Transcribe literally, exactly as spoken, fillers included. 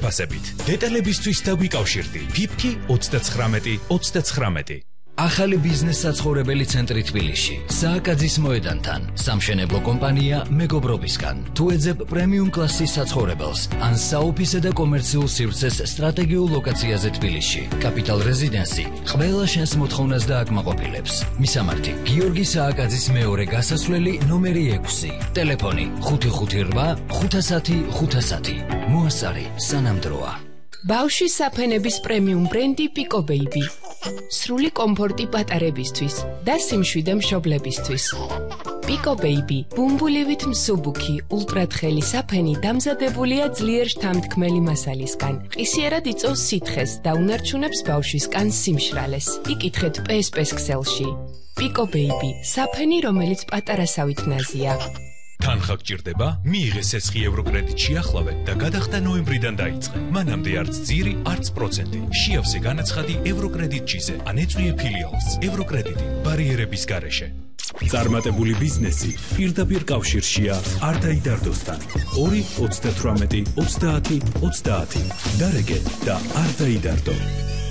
დაფასებით. დეტალებისთვის დაგვიკავშირდი ფიფკი ოცდაცხრამეტი ოცდაცხრამეტი. ახალი ბიზნეს საცხოვრებელი ცენტრი თბილისში, სააკაძის მოედანთან, სამშენებლო კომპანია მეგობრობისგან. თუ ეძებ პრემიუმ კლასის საცხოვრებელს, ან საოფისე და კომერციულ სივრცეს სტრატეგიულ ლოკაციაზე თბილისში, კაპიტალ რეზიდენსი ყველა შენს მოთხოვნას დააკმაყოფილებს. მისამართი: გიორგი სააკაძის მეორე გასასვლელი ნომერი ექვსი, ტელეფონი ხუთი ხუთი რვა ხუთასათი ხუთასათი. მოასწარი სანამდროა. ბავშვის საფენების პრემიუმ ბრენდი პიკო ბეიბი. სრული კომფორტი პატარებისთვის და სიმშვიდე მშობლებისთვის. პიკო ბეიბი, ბუმბულივით მსუბუქი, ულტრათხელი საფენი დამზადებულია ძლიერ შთამთქმელი მასალისგან. ყისიერად იწვევს სითხეს და უნარჩუნებს ბავშვის კანს სიმშრალეს. იკითხეთ პე ეს პე-ს ქსელში. პიკო ბეიბი, საფენი, რომელიც პატარასავით ნაზია. თანხა გჭირდება? მიიღე ცეცხლი ევროკრედიტ შეახლავე და გადახდა ნოემბრიდან დაიწყე. მანამდე არც ძირი, არც პროცენტი. შეავსე განაცხადი ევროკრედიტჩიზე, ან ეწვიე ფილიალს. ევროკრედიტი ბარიერების გარეშე. წარმატებული ბიზნესი პირდაპირ კავშირშია არტაი დარდოსთან. ორი ოცდათვრამეტი ოცდაათი ოცდაათი. დარეგე და არტაი დარდო.